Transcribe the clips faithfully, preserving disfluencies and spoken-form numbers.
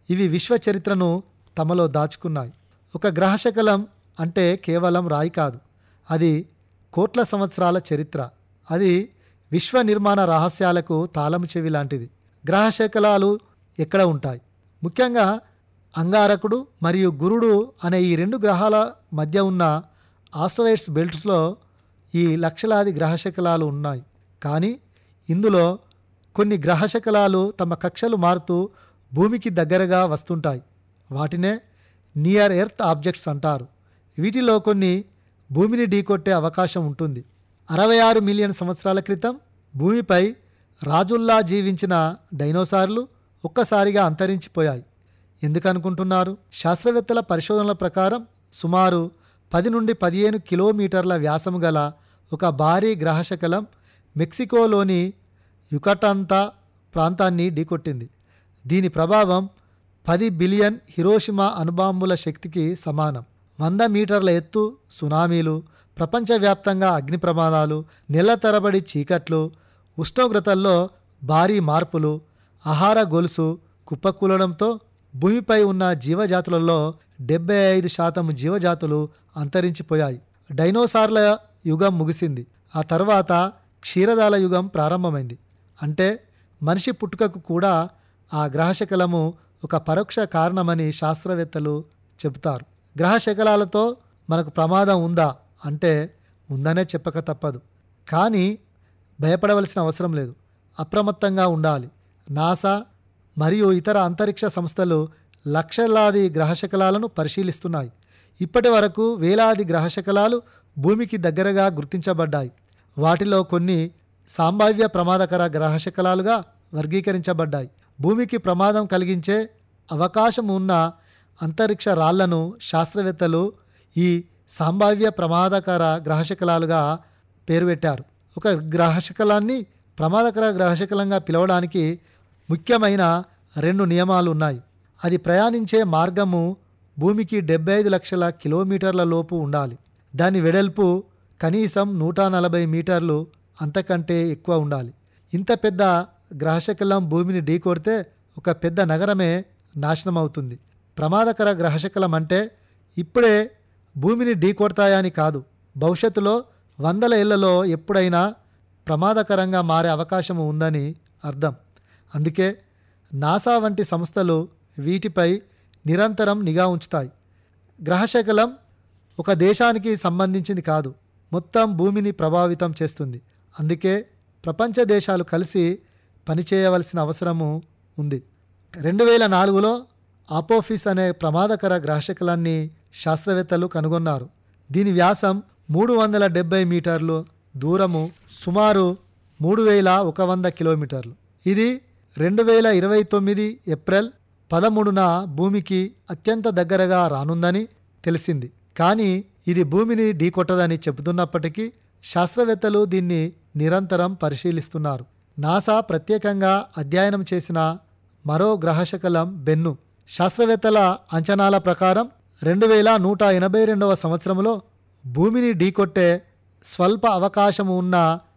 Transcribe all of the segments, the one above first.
ఇవి విశ్వ చరిత్రను తమలో దాచుకున్నాయి. ఒక గ్రహశకలం అంటే కేవలం రాయి కాదు, అది కోట్ల సంవత్సరాల చరిత్ర. అది విశ్వ నిర్మాణ రహస్యాలకు తాళం చెవి లాంటిది. గ్రహశకలాలు ఎక్కడ ఉంటాయి? ముఖ్యంగా అంగారకుడు మరియు గురుడు అనే ఈ రెండు గ్రహాల మధ్య ఉన్న ఆస్ట్రాయిడ్స్ బెల్ట్స్లో ఈ లక్షలాది గ్రహశకలాలు ఉన్నాయి. కానీ ఇందులో కొన్ని గ్రహశకలాలు తమ కక్షలు మారుతూ భూమికి దగ్గరగా వస్తుంటాయి. వాటినే నియర్ ఎర్త్ ఆబ్జెక్ట్స్ అంటారు. వీటిలో కొన్ని భూమిని ఢీకొట్టే అవకాశం ఉంటుంది. అరవై ఆరు మిలియన్ సంవత్సరాల క్రితం భూమిపై రాజుల్లా జీవించిన డైనోసార్లు ఒక్కసారిగా అంతరించిపోయాయి. ఎందుకనుకుంటున్నారు? శాస్త్రవేత్తల పరిశోధనల ప్రకారం సుమారు పది నుండి పదిహేను కిలోమీటర్ల వ్యాసం గల ఒక భారీ గ్రహశకలం మెక్సికోలోని యుకటాంతా ప్రాంతాన్ని ఢీకొట్టింది. దీని ప్రభావం పది బిలియన్ హిరోషిమా అణుబాంబుల శక్తికి సమానం. వంద మీటర్ల ఎత్తు సునామీలు, ప్రపంచవ్యాప్తంగా అగ్ని ప్రమాదాలు, నెల తరబడి చీకట్లు, ఉష్ణోగ్రతల్లో భారీ మార్పులు, ఆహార గొలుసు కుప్పకూలడంతో భూమిపై ఉన్న జీవజాతులలో డెబ్బై ఐదు శాతం జీవజాతులు అంతరించిపోయాయి. డైనోసార్ల యుగం ముగిసింది. ఆ తర్వాత క్షీరదాల యుగం ప్రారంభమైంది. అంటే మనిషి పుట్టుకకు కూడా ఆ గ్రహశకలము ఒక పరోక్ష కారణమని శాస్త్రవేత్తలు చెబుతారు. గ్రహశకలాలతో మనకు ప్రమాదం ఉందా అంటే ఉందనే చెప్పక తప్పదు. కానీ భయపడవలసిన అవసరం లేదు. అప్రమత్తంగా ఉండాలి. నాసా మరియు ఇతర అంతరిక్ష సంస్థలు లక్షలాది గ్రహశకలాలను పరిశీలిస్తున్నాయి. ఇప్పటి వరకు వేలాది గ్రహశకలాలు భూమికి దగ్గరగా గుర్తించబడ్డాయి. వాటిలో కొన్ని సంభావ్య ప్రమాదకర గ్రహశకలాలుగా వర్గీకరించబడ్డాయి. భూమికి ప్రమాదం కలిగించే అవకాశం ఉన్న అంతరిక్ష రాళ్లను శాస్త్రవేత్తలు ఈ సంభావ్య ప్రమాదకర గ్రహశకలాలుగా పేరు పెట్టారు. ఒక గ్రహశకలాన్ని ప్రమాదకర గ్రహశకలంగా పిలవడానికి ముఖ్యమైన రెండు నియమాలు ఉన్నాయి. అది ప్రయాణించే మార్గము భూమికి డెబ్బై ఐదు లక్షల కిలోమీటర్ల లోపు ఉండాలి. దాని వెడల్పు కనీసం నూట నలభై మీటర్లు అంతకంటే ఎక్కువ ఉండాలి. ఇంత పెద్ద గ్రహశకలం భూమిని ఢీకొడితే ఒక పెద్ద నగరమే నాశనం అవుతుంది. ప్రమాదకర గ్రహశకలం అంటే ఇప్పుడే భూమిని ఢీకొడతాయని కాదు, భవిష్యత్తులో వందల ఏళ్లలో ఎప్పుడైనా ప్రమాదకరంగా మారే అవకాశం ఉందని అర్థం. అందుకే నాసా వంటి సంస్థలు వీటిపై నిరంతరం నిఘా ఉంచుతాయి. గ్రహశకలం ఒక దేశానికి సంబంధించింది కాదు, మొత్తం భూమిని ప్రభావితం చేస్తుంది. అందుకే ప్రపంచ దేశాలు కలిసి పనిచేయవలసిన అవసరము ఉంది. రెండు వేల నాలుగులో అపోఫిస్ అనే ప్రమాదకర గ్రహశకలాన్ని శాస్త్రవేత్తలు కనుగొన్నారు. దీని వ్యాసం మూడు వందల డెబ్బై మీటర్లు, దూరము సుమారు మూడు వేల ఒక వంద కిలోమీటర్లు. ఇది రెండు వేల ఇరవై తొమ్మిది ఏప్రిల్ పదమూడున భూమికి అత్యంత దగ్గరగా రానుందని తెలిసింది. కానీ ఇది భూమిని ఢీకొట్టదని చెబుతున్నప్పటికీ శాస్త్రవేత్తలు దీన్ని నిరంతరం పరిశీలిస్తున్నారు. నాసా ప్రత్యేకంగా అధ్యయనం చేసిన మరో గ్రహశకలం బెన్ను. శాస్త్రవేత్తల అంచనాల ప్రకారం రెండు వేల నూట ఎనభై రెండవ సంవత్సరంలో భూమిని ఢీకొట్టే స్వల్ప అవకాశం ఉన్న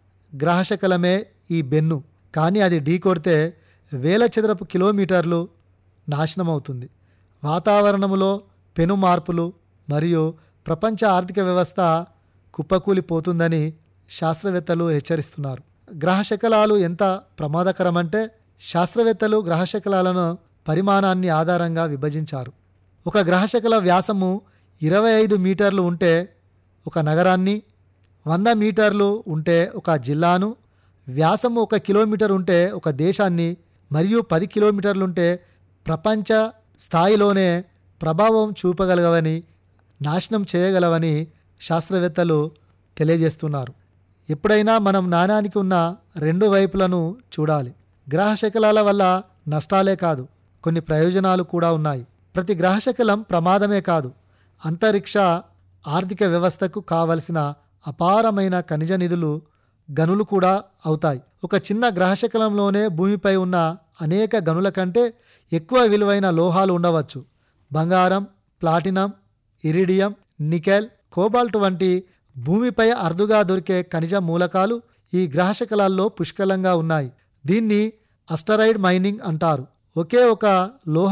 గ్రహశకలమే ఈ బెన్ను. కానీ అది ఢీకొడితే వేల చదరపు కిలోమీటర్లు నాశనమవుతుంది. వాతావరణంలో పెను మార్పులు మరియు ప్రపంచ ఆర్థిక వ్యవస్థ కుప్పకూలిపోతుందని శాస్త్రవేత్తలు హెచ్చరిస్తున్నారు. గ్రహశకలాలు ఎంత ప్రమాదకరమంటే శాస్త్రవేత్తలు గ్రహశకలాలను పరిమాణాన్ని ఆధారంగా విభజించారు. ఒక గ్రహశకల వ్యాసము ఇరవై ఐదు మీటర్లు ఉంటే ఒక నగరాన్ని, వంద మీటర్లు ఉంటే ఒక జిల్లాను, వ్యాసము ఒక కిలోమీటర్ ఉంటే ఒక దేశాన్ని మరియు పది కిలోమీటర్లుంటే ప్రపంచ స్థాయిలోనే ప్రభావం చూపగలవని, నాశనం చేయగలవని శాస్త్రవేత్తలు తెలియజేస్తున్నారు. ఎప్పుడైనా మనం నాణానికి ఉన్న రెండు వైపులను చూడాలి. గ్రహశకలాల వల్ల నష్టాలే కాదు, కొన్ని ప్రయోజనాలు కూడా ఉన్నాయి. ప్రతి గ్రహశకలం ప్రమాదమే కాదు, అంతరిక్ష ఆర్థిక వ్యవస్థకు కావలసిన అపారమైన ఖనిజ నిధులు గనులు కూడా అవుతాయి. ఒక చిన్న గ్రహశకలంలోనే భూమిపై ఉన్న అనేక గనుల కంటే ఎక్కువ విలువైన లోహాలు ఉండవచ్చు. బంగారం, ప్లాటినం, ఇరిడియం, నికెల్, కోబాల్ట్ వంటి భూమిపై అరుదుగా దొరికే ఖనిజ మూలకాలు ఈ గ్రహశకలాల్లో పుష్కలంగా ఉన్నాయి. దీన్ని అస్టరాయిడ్ మైనింగ్ అంటారు. ఒకే ఒక లోహ